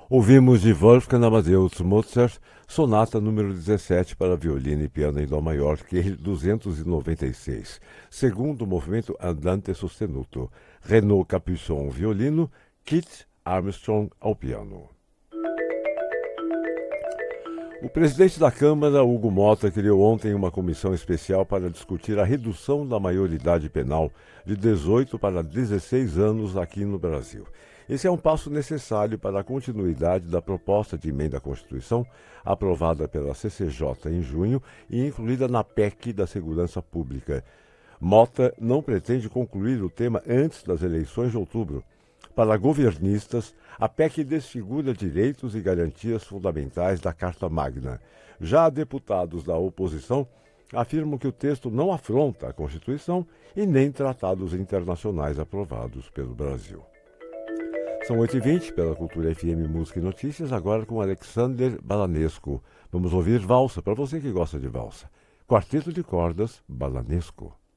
Ouvimos de Wolfgang Amadeus Mozart, sonata número 17 para violino e piano em dó maior, QI 296, segundo movimento andante sostenuto, Renaud Capuçon violino, Kit Armstrong ao piano. O presidente da Câmara, Hugo Mota, criou ontem uma comissão especial para discutir a redução da maioridade penal de 18 para 16 anos aqui no Brasil. Esse é um passo necessário para a continuidade da proposta de emenda à Constituição, aprovada pela CCJ em junho e incluída na PEC da Segurança Pública. Mota não pretende concluir o tema antes das eleições de outubro. Para governistas, a PEC desfigura direitos e garantias fundamentais da Carta Magna. Já deputados da oposição afirmam que o texto não afronta a Constituição e nem tratados internacionais aprovados pelo Brasil. São 8h20 pela Cultura FM Música e Notícias, agora com Alexander Balanesco. Vamos ouvir valsa, para você que gosta de valsa. Quarteto de cordas, Balanesco.